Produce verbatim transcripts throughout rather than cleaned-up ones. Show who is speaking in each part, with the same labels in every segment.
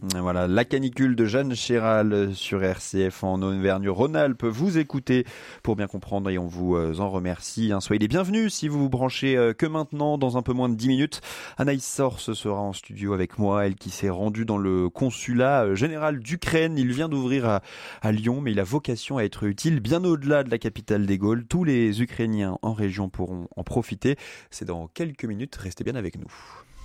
Speaker 1: Voilà, la canicule de Jeanne Chéral sur R C F en Auvergne-Rhône-Alpes. Vous écoutez pour bien comprendre et on vous en remercie. Soyez les bienvenus si vous vous branchez que maintenant, dans un peu moins de dix minutes. Anaïs Sorce sera en studio avec moi, elle qui s'est rendue dans le consulat général d'Ukraine. Il vient d'ouvrir à, à Lyon, mais il a vocation à être utile bien au-delà de la capitale des Gaules. Tous les Ukrainiens en région pourront en profiter. C'est dans quelques minutes, restez bien avec nous.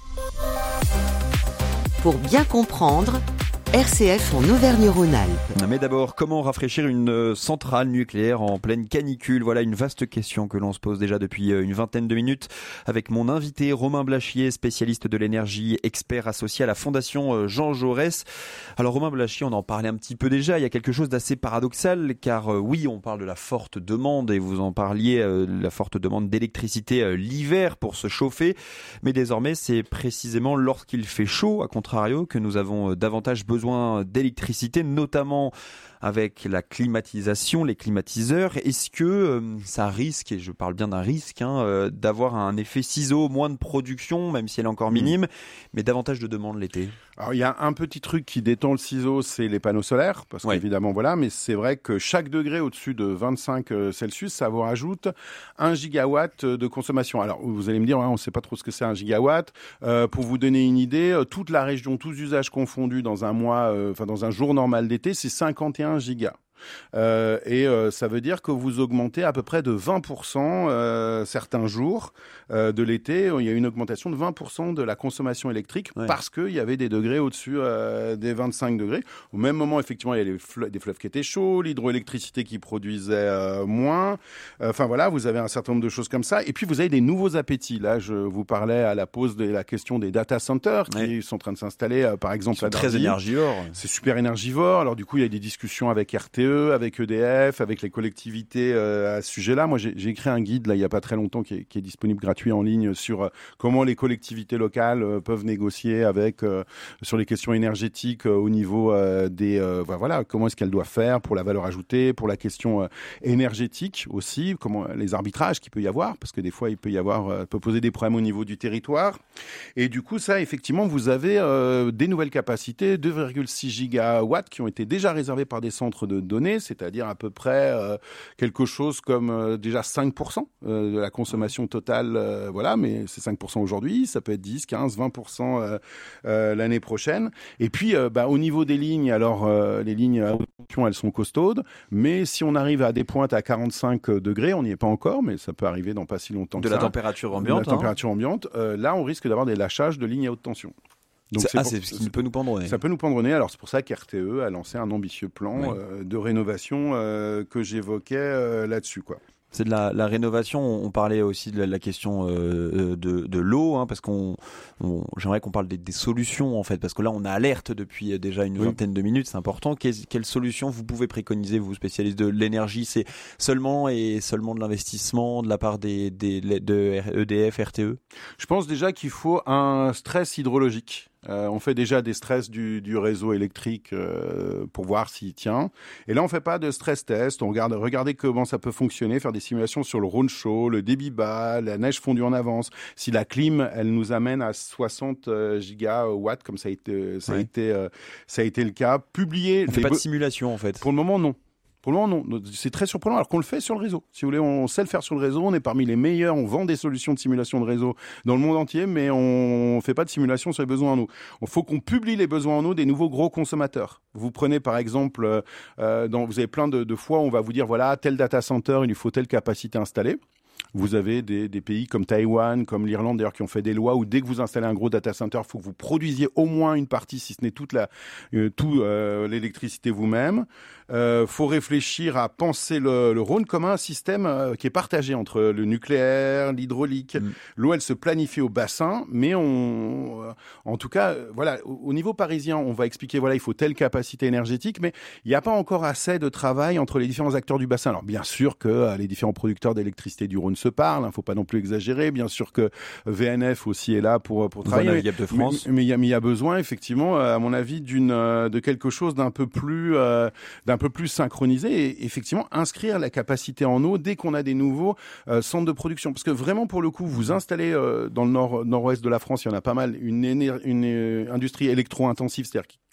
Speaker 2: Pour bien comprendre, R C F en Auvergne-Rhône-Alpes.
Speaker 1: Mais d'abord, comment rafraîchir une centrale nucléaire en pleine canicule ? Voilà une vaste question que l'on se pose déjà depuis une vingtaine de minutes avec mon invité Romain Blachier, spécialiste de l'énergie, expert associé à la Fondation Jean Jaurès. Alors Romain Blachier, on en parlait un petit peu déjà, il y a quelque chose d'assez paradoxal car oui, on parle de la forte demande et vous en parliez, la forte demande d'électricité l'hiver pour se chauffer, mais désormais c'est précisément lorsqu'il fait chaud, à contrario, que nous avons davantage besoin besoin d'électricité, notamment avec la climatisation, les climatiseurs. Est-ce que euh, ça risque, et je parle bien d'un risque, hein, euh, d'avoir un effet ciseau, moins de production, même si elle est encore minime, mmh. mais davantage de demande l'été ?
Speaker 3: Alors il y a un petit truc qui détend le ciseau, c'est les panneaux solaires, parce ouais. qu'évidemment voilà, mais c'est vrai que chaque degré au-dessus de vingt-cinq Celsius, ça vous rajoute un gigawatt de consommation. Alors vous allez me dire, ouais, on ne sait pas trop ce que c'est un gigawatt. Euh, pour vous donner une idée, toute la région, tous usages confondus dans un mois, enfin euh, dans un jour normal d'été, c'est cinquante et un gigas. Euh, et euh, ça veut dire que vous augmentez à peu près de vingt pour cent euh, certains jours euh, de l'été. Il y a une augmentation de vingt pour cent de la consommation électrique ouais. parce qu'il y avait des degrés au-dessus euh, des vingt-cinq degrés. Au même moment, effectivement, il y a les fleuves, des fleuves qui étaient chauds, l'hydroélectricité qui produisait euh, moins. Enfin euh, voilà, vous avez un certain nombre de choses comme ça. Et puis vous avez des nouveaux appétits. Là, je vous parlais à la pause de la question des data centers ouais. qui sont en train de s'installer, euh, par exemple.
Speaker 1: C'est très énergivore.
Speaker 3: C'est super énergivore. Alors du coup, il y a des discussions avec R T E, avec E D F, avec les collectivités euh, à ce sujet-là. Moi, j'ai, j'ai écrit un guide là il y a pas très longtemps qui est, qui est disponible gratuit en ligne sur euh, comment les collectivités locales euh, peuvent négocier avec euh, sur les questions énergétiques euh, au niveau euh, des euh, bah, voilà comment est-ce qu'elles doivent faire pour la valeur ajoutée, pour la question euh, énergétique aussi, comment les arbitrages qu'il peut y avoir parce que des fois il peut y avoir euh, peut poser des problèmes au niveau du territoire. Et du coup ça effectivement vous avez euh, des nouvelles capacités deux virgule six gigawatts qui ont été déjà réservés par des centres de données. C'est C'est-à-dire à peu près euh, quelque chose comme euh, déjà cinq pour cent euh, de la consommation totale, euh, voilà, mais c'est cinq pour cent aujourd'hui, ça peut être dix, quinze, vingt pour cent euh, euh, l'année prochaine. Et puis, euh, bah, au niveau des lignes, alors euh, les lignes à haute tension, elles sont costaudes, mais si on arrive à des pointes à quarante-cinq degrés, on n'y est pas encore, mais ça peut arriver dans pas si longtemps
Speaker 1: de
Speaker 3: que
Speaker 1: la
Speaker 3: ça.
Speaker 1: Température ambiante,
Speaker 3: de la température hein. ambiante. Euh, là, on risque d'avoir des lâchages de lignes à haute tension.
Speaker 1: Donc c'est, c'est, ah, pour, c'est ce qui peut nous pendre au nez.
Speaker 3: Ça peut nous pendre au nez. Alors c'est pour ça qu'R T E a lancé un ambitieux plan oui. euh, de rénovation euh, que j'évoquais euh, là-dessus, quoi.
Speaker 1: C'est de la, la rénovation. On parlait aussi de la, la question euh, de, de l'eau, hein, parce qu'on, on, j'aimerais qu'on parle des, des solutions en fait, parce que là on a alerte depuis déjà une oui. vingtaine de minutes. C'est important. Quelles, quelles solutions vous pouvez préconiser, vous spécialistes de l'énergie ? C'est seulement et seulement de l'investissement de la part des, des de E D F, R T E ?
Speaker 3: Je pense déjà qu'il faut un stress hydrologique. Euh, on fait déjà des stress du, du réseau électrique euh, pour voir s'il tient. Et là, on fait pas de stress test. On regarde, regardez comment ça peut fonctionner, faire des simulations sur le Rhône chaud, le débit bas, la neige fondue en avance. Si la clim, elle nous amène à soixante gigawatts, comme ça a été, ça a
Speaker 1: ouais.
Speaker 3: été, euh, ça a été le cas. Publier.
Speaker 1: On fait pas be- de simulation en fait.
Speaker 3: Pour le moment, non. Pour le moment, non. C'est très surprenant alors qu'on le fait sur le réseau. Si vous voulez, on sait le faire sur le réseau. On est parmi les meilleurs. On vend des solutions de simulation de réseau dans le monde entier, mais on fait pas de simulation sur les besoins en eau. Il faut qu'on publie les besoins en eau des nouveaux gros consommateurs. Vous prenez par exemple, euh, dans, vous avez plein de, de fois, on va vous dire voilà, tel data center, il lui faut telle capacité installée. Vous avez des, des pays comme Taïwan, comme l'Irlande d'ailleurs, qui ont fait des lois où dès que vous installez un gros data center, il faut que vous produisiez au moins une partie, si ce n'est toute la, euh, tout euh, l'électricité vous-même. Il euh, faut réfléchir à penser le, le Rhône comme un système euh, qui est partagé entre le nucléaire, l'hydraulique. Mmh. L'eau, elle se planifie au bassin, mais on, euh, en tout cas, euh, voilà, au, au niveau parisien, on va expliquer voilà, il faut telle capacité énergétique, mais il n'y a pas encore assez de travail entre les différents acteurs du bassin. Alors bien sûr que euh, les différents producteurs d'électricité du Rhône se parlent, il hein, ne faut pas non plus exagérer. Bien sûr que V N F aussi est là pour pour travailler.
Speaker 1: Mais, de France.
Speaker 3: mais il y, y a besoin effectivement, à mon avis, d'une de quelque chose d'un peu plus euh, d'un un peu plus synchronisé et effectivement inscrire la capacité en eau dès qu'on a des nouveaux euh, centres de production. Parce que vraiment, pour le coup, vous installez euh, dans le nord, nord-ouest de la France, il y en a pas mal, une, éner- une euh, industrie électro-intensive, c'est-à-dire qui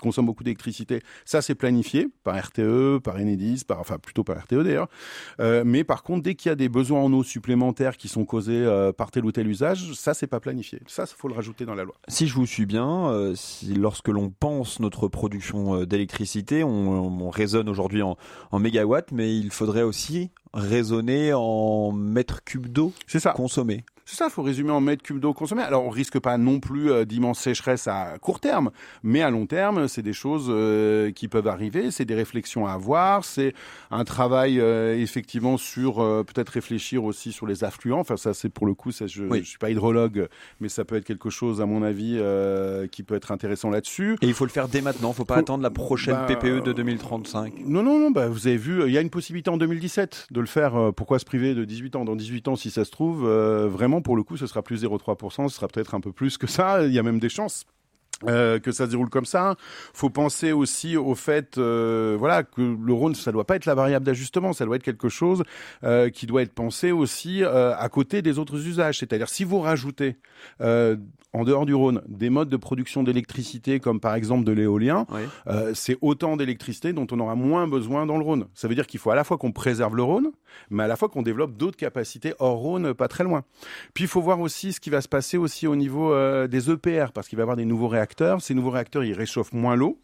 Speaker 3: consomment beaucoup d'électricité. Ça, c'est planifié par R T E, par Enedis, par, enfin plutôt par R T E d'ailleurs. Euh, mais par contre, dès qu'il y a des besoins en eau supplémentaires qui sont causés euh, par tel ou tel usage, ça, c'est pas planifié. Ça, il faut le rajouter dans la loi.
Speaker 1: Si je vous suis bien, euh, si, lorsque l'on pense notre production euh, d'électricité, on, on raisonne aujourd'hui en, en mégawatts, mais il faudrait aussi raisonner en mètres cubes d'eau
Speaker 3: c'est ça.
Speaker 1: consommés.
Speaker 3: C'est ça, il faut résumer en mètres cubes d'eau consommés. Alors, on risque pas non plus euh, d'immenses sécheresses à court terme, mais à long terme, c'est des choses euh, qui peuvent arriver, c'est des réflexions à avoir, c'est un travail euh, effectivement sur euh, peut-être réfléchir aussi sur les affluents. Enfin, ça, c'est pour le coup, ça, je,
Speaker 1: oui.
Speaker 3: je suis pas hydrologue, mais ça peut être quelque chose, à mon avis, euh, qui peut être intéressant là-dessus.
Speaker 1: Et il faut le faire dès maintenant, il faut pas faut... attendre la prochaine bah, P P E de deux mille trente-cinq.
Speaker 3: Non, non, non, bah, vous avez vu, il y a une possibilité en deux mille dix-sept de le faire. Pourquoi se priver de dix-huit ans? Dans dix-huit ans, si ça se trouve, euh, vraiment, pour le coup, ce sera plus zéro virgule trois pour cent, ce sera peut-être un peu plus que ça, il y a même des chances. Euh, que ça se déroule comme ça. Faut penser aussi au fait, euh, voilà, que le Rhône, ça doit pas être la variable d'ajustement, ça doit être quelque chose euh, qui doit être pensé aussi euh, à côté des autres usages. C'est-à-dire, si vous rajoutez euh, en dehors du Rhône des modes de production d'électricité, comme par exemple de l'éolien, oui. euh, c'est autant d'électricité dont on aura moins besoin dans le Rhône. Ça veut dire qu'il faut à la fois qu'on préserve le Rhône, mais à la fois qu'on développe d'autres capacités hors Rhône, pas très loin. Puis il faut voir aussi ce qui va se passer aussi au niveau euh, des E P R, parce qu'il va y avoir des nouveaux réacteurs. Ces nouveaux réacteurs, ils réchauffent moins l'eau,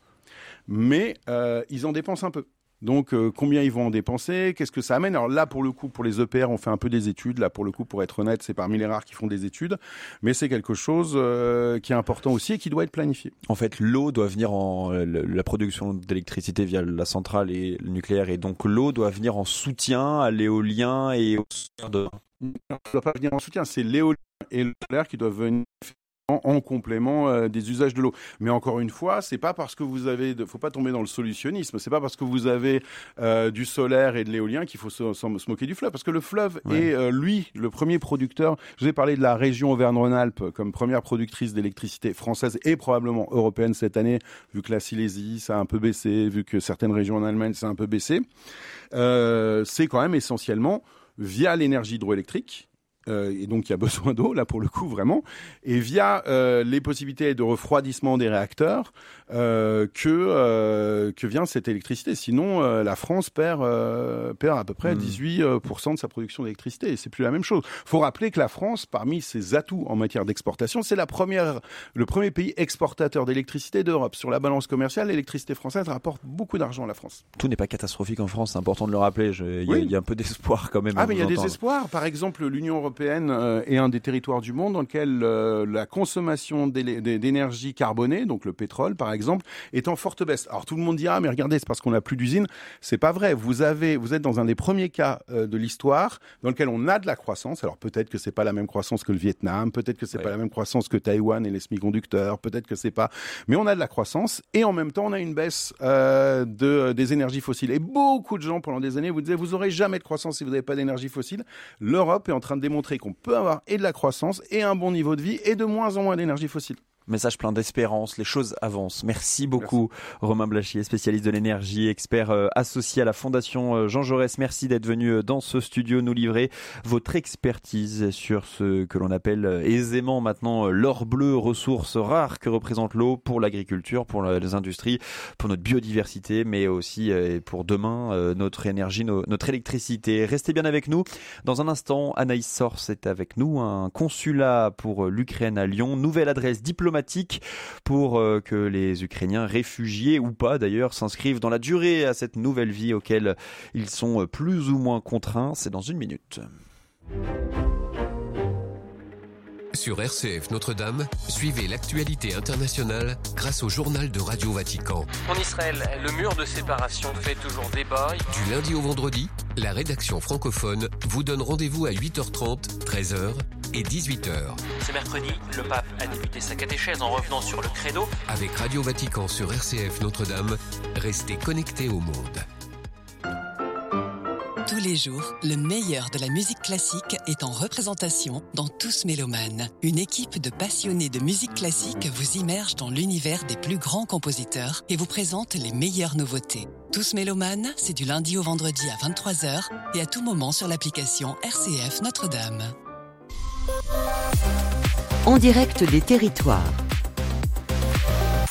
Speaker 3: mais euh, ils en dépensent un peu. Donc, euh, combien ils vont en dépenser? Qu'est-ce que ça amène? Alors là, pour le coup, pour les E P R, on fait un peu des études. Là, pour le coup, pour être honnête, c'est parmi les rares qui font des études. Mais c'est quelque chose euh, qui est important aussi et qui doit être planifié.
Speaker 1: En fait, l'eau doit venir en... La production d'électricité via la centrale et le nucléaire. Et donc, l'eau doit venir en soutien à l'éolien et au solaire de...
Speaker 3: Elle ne doit pas venir en soutien. C'est l'éolien et le solaire qui doivent venir... en complément euh, des usages de l'eau. Mais encore une fois, c'est pas parce que vous avez, de... faut pas tomber dans le solutionnisme. C'est pas parce que vous avez euh, du solaire et de l'éolien qu'il faut se, se moquer du fleuve. Parce que le fleuve ouais. est euh, lui le premier producteur. Je vous ai parlé de la région Auvergne-Rhône-Alpes comme première productrice d'électricité française et probablement européenne cette année, vu que la Silésie ça a un peu baissé, vu que certaines régions en Allemagne ça a un peu baissé. Euh, c'est quand même essentiellement via l'énergie hydroélectrique. Euh, et donc il y a besoin d'eau là pour le coup vraiment, et via euh, les possibilités de refroidissement des réacteurs euh, que euh, que vient cette électricité. Sinon euh, la France perd euh, perd à peu près mmh. dix-huit pour cent de sa production d'électricité et c'est plus la même chose. Faut rappeler que la France, parmi ses atouts en matière d'exportation, c'est la première le premier pays exportateur d'électricité d'Europe. Sur la balance commerciale, l'électricité française rapporte beaucoup d'argent à la France.
Speaker 1: Tout n'est pas catastrophique en France, c'est important de le rappeler. Il y,
Speaker 3: oui.
Speaker 1: y a un peu d'espoir quand même.
Speaker 3: Ah mais il y a
Speaker 1: entendre.
Speaker 3: des espoirs. Par exemple, l'Union européenne Euh, est un des territoires du monde dans lequel euh, la consommation d'énergie carbonée, donc le pétrole par exemple, est en forte baisse. Alors tout le monde dit ah mais regardez c'est parce qu'on n'a plus d'usines. C'est pas vrai. Vous avez, vous êtes dans un des premiers cas euh, de l'histoire dans lequel on a de la croissance. Alors peut-être que c'est pas la même croissance que le Vietnam, peut-être que c'est ouais. pas la même croissance que Taïwan et les semi-conducteurs, peut-être que c'est pas. Mais on a de la croissance et en même temps on a une baisse euh, de des énergies fossiles. Et beaucoup de gens pendant des années vous disaient vous aurez jamais de croissance si vous n'avez pas d'énergie fossile. L'Europe est en train de démontrer qu'on peut avoir et de la croissance et un bon niveau de vie et de moins en moins d'énergie fossile.
Speaker 1: Message plein d'espérance, les choses avancent. Merci beaucoup Merci. Romain Blachier, spécialiste de l'énergie, expert euh, associé à la Fondation euh, Jean Jaurès. Merci d'être venu euh, dans ce studio nous livrer votre expertise sur ce que l'on appelle euh, aisément maintenant euh, l'or bleu, ressource rare que représente l'eau pour l'agriculture, pour les industries, pour notre biodiversité, mais aussi euh, pour demain euh, notre énergie, no, notre électricité. Restez bien avec nous. Dans un instant, Anaïs Sors est avec nous, un consulat pour l'Ukraine à Lyon, nouvelle adresse diplomatique pour euh, que les Ukrainiens réfugiés ou pas d'ailleurs s'inscrivent dans la durée à cette nouvelle vie auquel ils sont plus ou moins contraints. C'est dans une minute.
Speaker 4: Sur R C F Notre-Dame, suivez l'actualité internationale grâce au journal de Radio Vatican.
Speaker 5: En Israël, le mur de séparation fait toujours débat.
Speaker 4: Du lundi au vendredi, la rédaction francophone vous donne rendez-vous à huit heures trente, treize heures et dix-huit heures.
Speaker 5: Ce mercredi, le pape a débuté sa catéchèse en revenant sur le credo.
Speaker 4: Avec Radio Vatican sur R C F Notre-Dame, restez connectés au monde.
Speaker 6: Tous les jours, le meilleur de la musique classique est en représentation dans Tous Mélomanes. Une équipe de passionnés de musique classique vous immerge dans l'univers des plus grands compositeurs et vous présente les meilleures nouveautés. Tous Mélomanes, c'est du lundi au vendredi à vingt-trois heures et à tout moment sur l'application R C F Notre-Dame.
Speaker 2: En direct des territoires.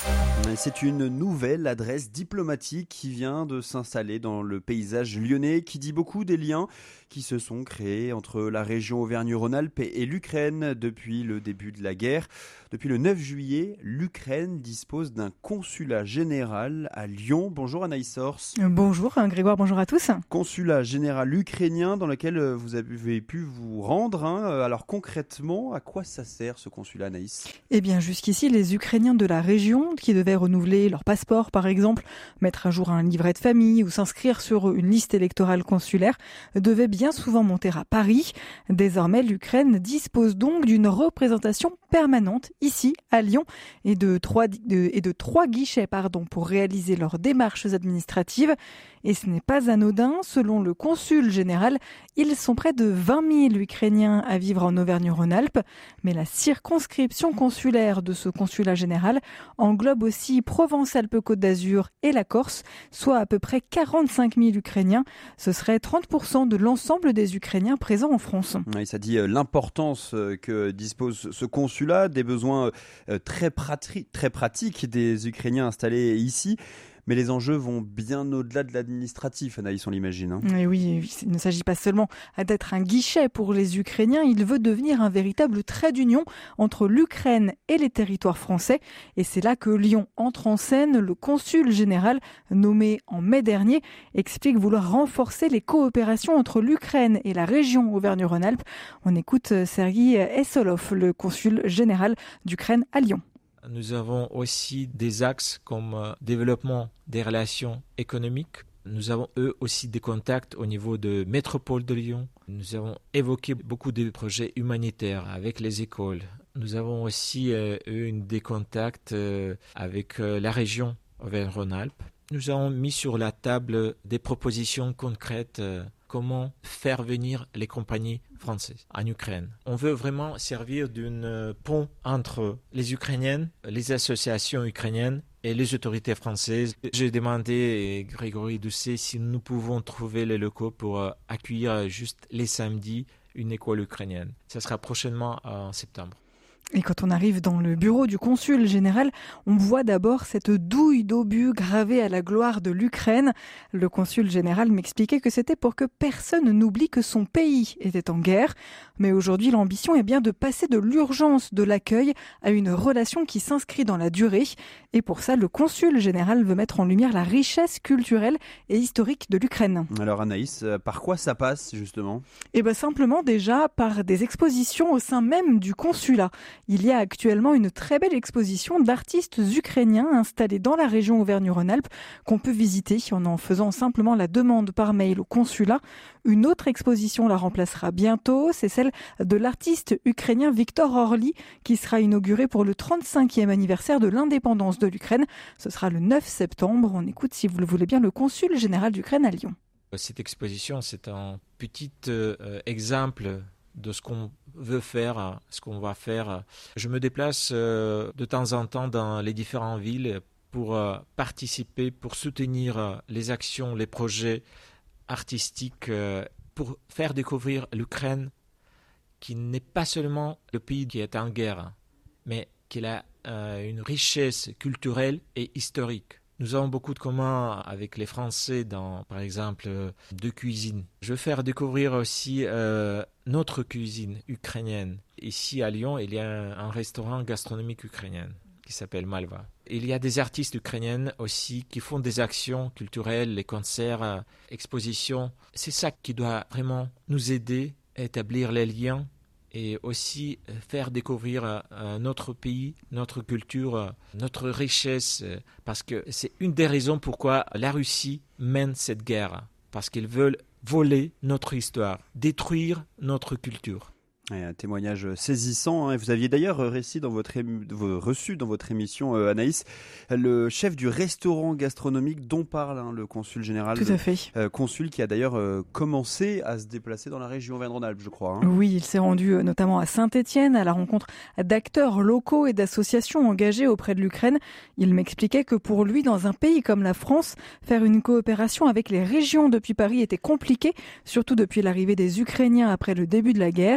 Speaker 1: C'est une nouvelle adresse diplomatique qui vient de s'installer dans le paysage lyonnais, qui dit beaucoup des liens qui se sont créés entre la région Auvergne-Rhône-Alpes et l'Ukraine depuis le début de la guerre. Depuis le neuf juillet, l'Ukraine dispose d'un consulat général à Lyon. Bonjour Anaïs Sors.
Speaker 7: Bonjour Grégoire, bonjour à tous.
Speaker 1: Consulat général ukrainien dans lequel vous avez pu vous rendre. Hein. Alors concrètement, à quoi ça sert ce consulat, Anaïs ?
Speaker 7: Eh bien jusqu'ici, les Ukrainiens de la région qui devaient renouveler leur passeport par exemple, mettre à jour un livret de famille ou s'inscrire sur une liste électorale consulaire devaient bien souvent monter à Paris. Désormais, l'Ukraine dispose donc d'une représentation permanente ici à Lyon et de trois, de, et de trois guichets pardon, pour réaliser leurs démarches administratives. Et ce n'est pas anodin. Selon le consul général, ils sont près de vingt mille Ukrainiens à vivre en Auvergne-Rhône-Alpes. Mais la circonscription consulaire de ce consulat général englobe aussi Provence-Alpes-Côte d'Azur et la Corse, soit à peu près quarante-cinq mille Ukrainiens. Ce serait trente pour cent de l'ensemble des Ukrainiens présents en France.
Speaker 1: Oui, ça dit l'importance que dispose ce consulat, des besoins très, prati- très pratiques des Ukrainiens installés ici. Mais les enjeux vont bien au-delà de l'administratif, Anaïs, on l'imagine. Hein.
Speaker 7: Et oui, il ne s'agit pas seulement d'être un guichet pour les Ukrainiens, il veut devenir un véritable trait d'union entre l'Ukraine et les territoires français. Et c'est là que Lyon entre en scène. Le consul général, nommé en mai dernier, explique vouloir renforcer les coopérations entre l'Ukraine et la région Auvergne-Rhône-Alpes. On écoute Sergueï Essolov, le consul général d'Ukraine à Lyon.
Speaker 8: Nous avons aussi des axes comme euh, développement des relations économiques. Nous avons eux aussi des contacts au niveau de métropole de Lyon. Nous avons évoqué beaucoup de projets humanitaires avec les écoles. Nous avons aussi euh, eu des contacts euh, avec euh, la région Auvergne-Rhône-Alpes. Nous avons mis sur la table des propositions concrètes euh, comment faire venir les compagnies françaises en Ukraine. On veut vraiment servir d'un pont entre les Ukrainiennes, les associations ukrainiennes et les autorités françaises. J'ai demandé à Grégory Doucet si nous pouvons trouver les locaux pour accueillir juste les samedis une école ukrainienne. Ça sera prochainement en septembre.
Speaker 7: Et quand on arrive dans le bureau du consul général, on voit d'abord cette douille d'obus gravée à la gloire de l'Ukraine. Le consul général m'expliquait que c'était pour que personne n'oublie que son pays était en guerre. Mais aujourd'hui, l'ambition est bien de passer de l'urgence de l'accueil à une relation qui s'inscrit dans la durée. Et pour ça, le consul général veut mettre en lumière la richesse culturelle et historique de l'Ukraine.
Speaker 1: Alors Anaïs, par quoi ça passe justement ?
Speaker 7: Eh bien simplement déjà par des expositions au sein même du consulat. Il y a actuellement une très belle exposition d'artistes ukrainiens installés dans la région Auvergne-Rhône-Alpes qu'on peut visiter en en faisant simplement la demande par mail au consulat. Une autre exposition la remplacera bientôt, c'est celle de l'artiste ukrainien Victor Orly qui sera inaugurée pour le trente-cinquième anniversaire de l'indépendance de l'Ukraine. Ce sera le neuf septembre. On écoute, si vous le voulez bien, le consul général d'Ukraine à Lyon.
Speaker 8: Cette exposition, c'est un petit euh, exemple de ce qu'on veut faire, ce qu'on va faire. Je me déplace euh, de temps en temps dans les différentes villes pour euh, participer, pour soutenir euh, les actions, les projets artistiques, euh, pour faire découvrir l'Ukraine, qui n'est pas seulement le pays qui est en guerre, mais qui a euh, une richesse culturelle et historique. Nous avons beaucoup de communs avec les Français dans, par exemple, de cuisine. Je veux faire découvrir aussi euh, notre cuisine ukrainienne. Ici à Lyon, il y a un, un restaurant gastronomique ukrainien qui s'appelle Malva. Il y a des artistes ukrainiennes aussi qui font des actions culturelles, les concerts, euh, expositions. C'est ça qui doit vraiment nous aider à établir les liens et aussi faire découvrir euh, notre pays, notre culture, euh, notre richesse, euh, parce que c'est une des raisons pourquoi la Russie mène cette guerre, parce qu'ils veulent voler notre histoire, détruire notre culture.
Speaker 1: Et un témoignage saisissant. Hein. Vous aviez d'ailleurs réussi dans votre ému... reçu dans votre émission, euh, Anaïs, le chef du restaurant gastronomique dont parle hein, le consul général.
Speaker 7: Tout à fait.
Speaker 1: Euh, consul qui a d'ailleurs euh, commencé à se déplacer dans la région Auvergne-Rhône-Alpes, je crois. Hein.
Speaker 7: Oui, il s'est rendu euh, notamment à Saint-Étienne à la rencontre d'acteurs locaux et d'associations engagées auprès de l'Ukraine. Il m'expliquait que pour lui, dans un pays comme la France, faire une coopération avec les régions depuis Paris était compliqué, surtout depuis l'arrivée des Ukrainiens après le début de la guerre.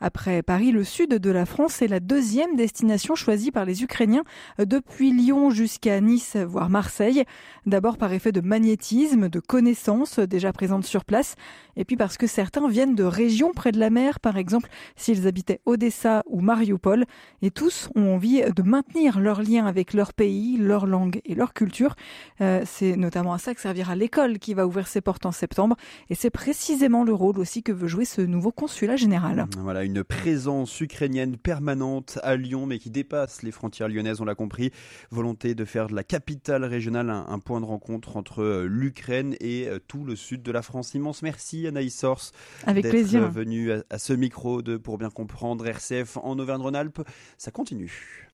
Speaker 7: Après Paris, le sud de la France est la deuxième destination choisie par les Ukrainiens depuis Lyon jusqu'à Nice, voire Marseille. D'abord par effet de magnétisme, de connaissances déjà présentes sur place, et puis parce que certains viennent de régions près de la mer, par exemple s'ils habitaient Odessa ou Mariupol, et tous ont envie de maintenir leur lien avec leur pays, leur langue et leur culture. Euh, c'est notamment à ça que servira l'école qui va ouvrir ses portes en septembre, et c'est précisément le rôle aussi que veut jouer ce nouveau consulat général.
Speaker 1: Voilà, une présence ukrainienne permanente à Lyon, mais qui dépasse les frontières lyonnaises, on l'a compris. Volonté de faire de la capitale régionale un, un point de rencontre entre l'Ukraine et tout le sud de la France. Immense merci Anaïs Sors
Speaker 7: Avec
Speaker 1: d'être
Speaker 7: plaisir.
Speaker 1: venue à, à ce micro de Pour bien comprendre R C F en Auvergne-Rhône-Alpes. Ça continue.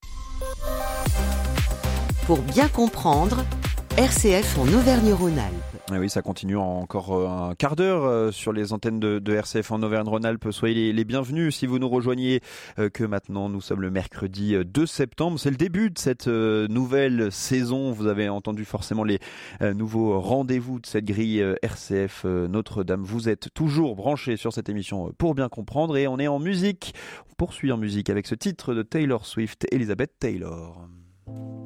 Speaker 2: Pour bien comprendre, R C F en Auvergne-Rhône-Alpes.
Speaker 1: Ah oui, ça continue encore un quart d'heure sur les antennes de, de R C F en Auvergne-Rhône-Alpes. Soyez les, les bienvenus si vous nous rejoignez, euh, que maintenant nous sommes le mercredi deux septembre. C'est le début de cette euh, nouvelle saison. Vous avez entendu forcément les euh, nouveaux rendez-vous de cette grille euh, R C F euh, Notre-Dame. Vous êtes toujours branchés sur cette émission Pour bien comprendre, et on est en musique. On poursuit en musique avec ce titre de Taylor Swift, Elizabeth Taylor.